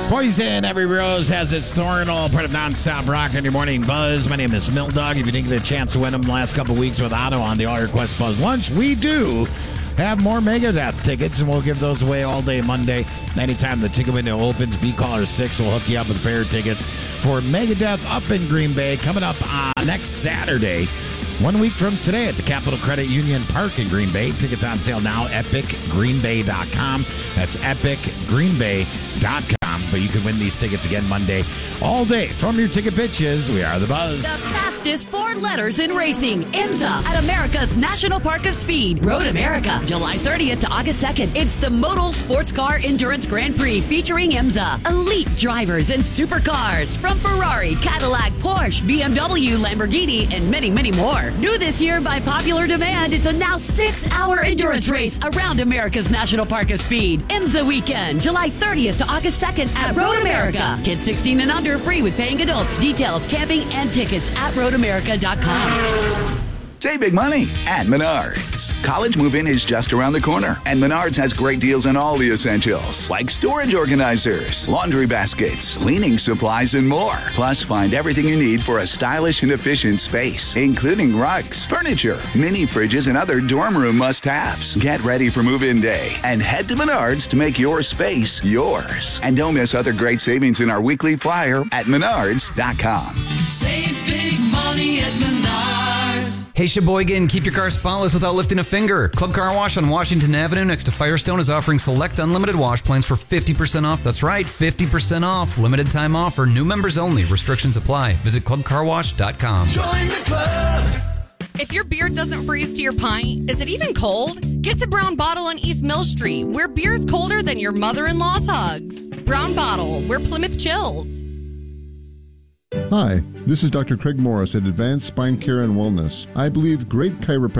Poison, every rose has its thorn. All part of nonstop rock on your morning buzz. My name is Mill Dog. If you didn't get a chance to win them the last couple of weeks with Otto on the All Request Buzz Lunch, we do have more Megadeth tickets, and we'll give those away all day Monday. Anytime the ticket window opens, B-Caller 6 will hook you up with a pair of tickets for Megadeth up in Green Bay, coming up next Saturday, 1 week from today at the Capital Credit Union Park in Green Bay. Tickets on sale now, epicgreenbay.com. That's epicgreenbay.com. But you can win these tickets again Monday all day. From your ticket bitches, we are the Buzz. The fastest four letters in racing, IMSA, at America's National Park of Speed, Road America, July 30th to August 2nd. It's the Modal Sports Car Endurance Grand Prix featuring IMSA. Elite drivers and supercars from Ferrari, Cadillac, Porsche, BMW, Lamborghini, and many, many more. New this year by popular demand, it's a now 6-hour endurance race around America's National Park of Speed. IMSA weekend, July 30th to August 2nd at Road America. Kids 16 and under free with paying adults. Details, camping, and tickets at roadamerica.com. Save big money at Menards. College move-in is just around the corner, and Menards has great deals on all the essentials, like storage organizers, laundry baskets, cleaning supplies, and more. Plus, find everything you need for a stylish and efficient space, including rugs, furniture, mini fridges, and other dorm room must-haves. Get ready for move-in day and head to Menards to make your space yours. And don't miss other great savings in our weekly flyer at Menards.com. Save big money at Menards. Hey, Sheboygan, keep your car spotless without lifting a finger. Club Car Wash on Washington Avenue next to Firestone is offering select unlimited wash plans for 50% off. That's right, 50% off. Limited time offer. New members only. Restrictions apply. Visit clubcarwash.com. Join the club. If your beer doesn't freeze to your pint, is it even cold? Get to Brown Bottle on East Mill Street, where beer's colder than your mother-in-law's hugs. Brown Bottle, where Plymouth chills. Hi, this is Dr. Craig Morris at Advanced Spine Care and Wellness. I believe great chiropractic